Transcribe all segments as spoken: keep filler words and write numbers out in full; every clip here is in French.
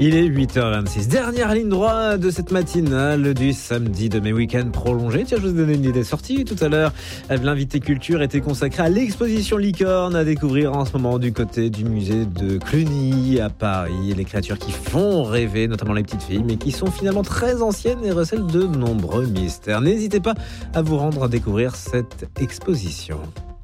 Il est huit heures vingt-six. Dernière ligne droite de cette matinale du samedi de mes week-ends prolongés. Tiens, je vous ai donné une idée sortie tout à l'heure. L'invité culture était consacré à l'exposition Licorne à découvrir en ce moment du côté du musée de Cluny à Paris. Les créatures qui font rêver, notamment les petites filles, mais qui sont finalement très anciennes et recèlent de nombreux mystères. N'hésitez pas à vous rendre à découvrir cette exposition.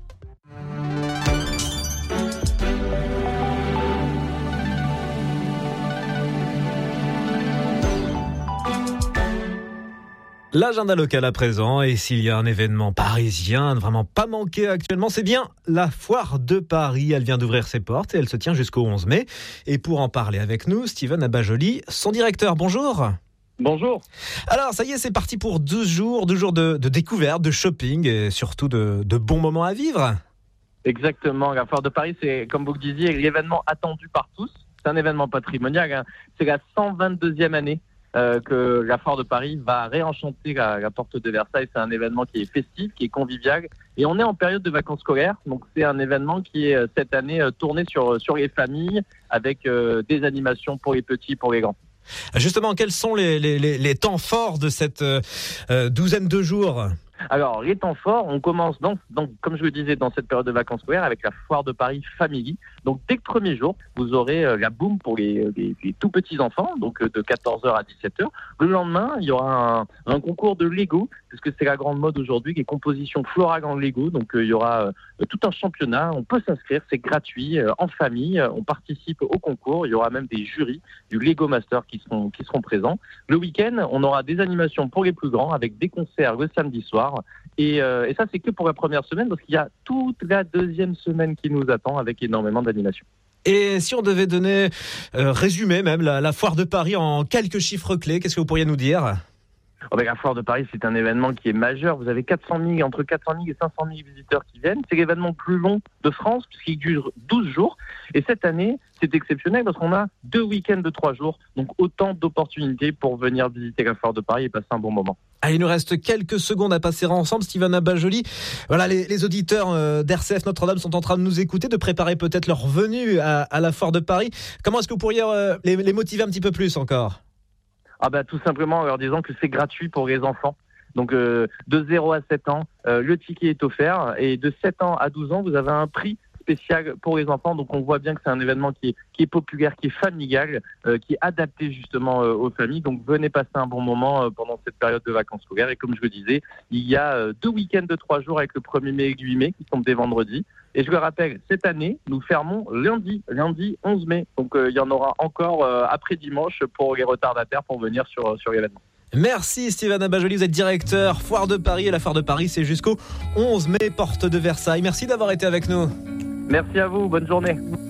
L'agenda local à présent, et s'il y a un événement parisien à ne vraiment pas manquer actuellement, c'est bien la Foire de Paris. Elle vient d'ouvrir ses portes et elle se tient jusqu'au onze mai. Et pour en parler avec nous, Steven Abajoli, son directeur. Bonjour. Bonjour. Alors, ça y est, c'est parti pour douze jours, douze jours de, de découverte, de shopping et surtout de, de bons moments à vivre. Exactement. La Foire de Paris, c'est, comme vous le disiez, l'événement attendu par tous. C'est un événement patrimonial. Hein. C'est la cent vingt-deuxième année Euh, que la Foire de Paris va réenchanter la, la porte de Versailles. C'est un événement qui est festif, qui est convivial. Et on est en période de vacances scolaires. Donc c'est un événement qui est cette année euh, tourné sur, sur les familles avec euh, des animations pour les petits, pour les grands. Justement, quels sont les, les, les, les temps forts de cette euh, douzaine de jours ? Alors, les temps forts, on commence, donc, donc, comme je le disais, dans cette période de vacances scolaires avec la Foire de Paris Family. Donc, dès le premier jour, vous aurez euh, la boum pour les, les, les tout petits enfants, donc euh, de quatorze heures à dix-sept heures. Le lendemain, il y aura un, un concours de Lego, puisque c'est la grande mode aujourd'hui, les compositions florales en Lego. Donc, euh, il y aura euh, tout un championnat. On peut s'inscrire, c'est gratuit, euh, en famille. On participe au concours. Il y aura même des jurys du Lego Master qui seront, qui seront présents. Le week-end, on aura des animations pour les plus grands avec des concerts le samedi soir. Et, euh, et ça, c'est que pour la première semaine, parce qu'il y a toute la deuxième semaine qui nous attend avec énormément d'animations. Et si on devait donner, euh, résumer même la, la Foire de Paris en quelques chiffres clés, qu'est-ce que vous pourriez nous dire ? Oh ben, la Foire de Paris, c'est un événement qui est majeur. Vous avez quatre cent mille, entre quatre cent mille et cinq cent mille visiteurs qui viennent. C'est l'événement le plus long de France, puisqu'il dure douze jours. Et cette année, c'est exceptionnel parce qu'on a deux week-ends de trois jours. Donc autant d'opportunités pour venir visiter la Foire de Paris et passer un bon moment. Ah, il nous reste quelques secondes à passer ensemble, Steven Abajoli. Voilà, les, les auditeurs euh, d'R C F Notre-Dame sont en train de nous écouter, de préparer peut-être leur venue à, à la Foire de Paris. Comment est-ce que vous pourriez euh, les, les motiver un petit peu plus encore ? Ah bah, tout simplement en leur disant que c'est gratuit pour les enfants. Donc euh, de zéro à sept ans, euh, le ticket est offert. Et de sept ans à douze ans, vous avez un prix spécial pour les enfants. Donc on voit bien que c'est un événement qui est, qui est populaire, qui est familial, euh, qui est adapté justement euh, aux familles. Donc venez passer un bon moment euh, pendant cette période de vacances scolaires. Et comme je le disais, il y a euh, deux week-ends de trois jours avec le premier mai et le huit mai qui tombent des vendredis. Et je le rappelle, cette année, nous fermons lundi, lundi onze mai. Donc euh, il y en aura encore euh, après dimanche pour les retardataires pour venir sur, sur l'événement. Merci Steven Abajoli, vous êtes directeur Foire de Paris. Et la Foire de Paris, c'est jusqu'au onze mai, porte de Versailles. Merci d'avoir été avec nous. Merci à vous, bonne journée.